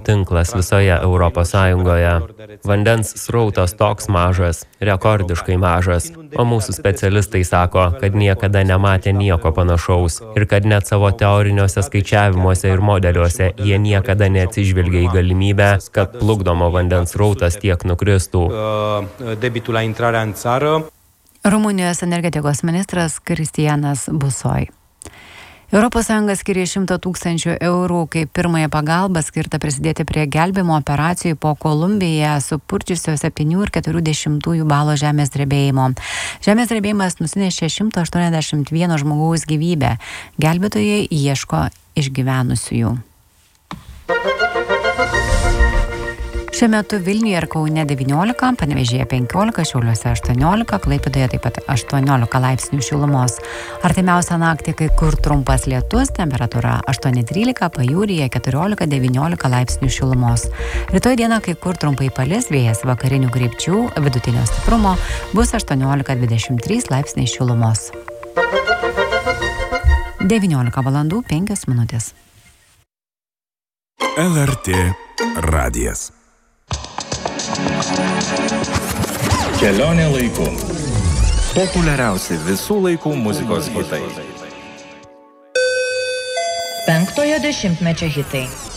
tinklas visoje Europos Sąjungoje. Vandens srautas toks mažas, rekordiškai mažas, o mūsų specialistai sako, kad niekada nematė nieko panašaus ir kad net savo teoriniuose skaičiavimuose ir modeliuose jie niekada neatsižvelgia į galimybę, kad plukdomo vandens srautas tiek nukristų. Rumunijos energetikos ministras Kristijanas Busoj. ES skiria 100 000 eurų kaip pirmąją pagalbą skirtą prisidėti prie gelbėjimo operacijų po Kolumbijoje supurčiusio 7,4 balo žemės drebėjimo. Žemės drebėjimas nusinešė 181 žmogaus gyvybę. Gelbėtojai ieško išgyvenusiųjų. Šiuo metu Vilniuje ir Kaune 19, Panevėžyje 15, Šiauliuose 18, Klaipėdoje taip pat 18 laipsnių šilumos. Artimiausią naktį kai kur trumpas lietus, temperatūra 8-13, Pajūryje 14-19 laipsnių šilumos. Rytoj dieną kai kur trumpai palis, vėjas vakarinių krypčių, vidutinio stiprumo, bus 18-23 laipsniai šilumos. 19 valandų 5 minutės. LRT radijas. Kelionė laiku. Populiariausi visų laikų muzikos hitai. 5-ojo dešimtmečio hitai.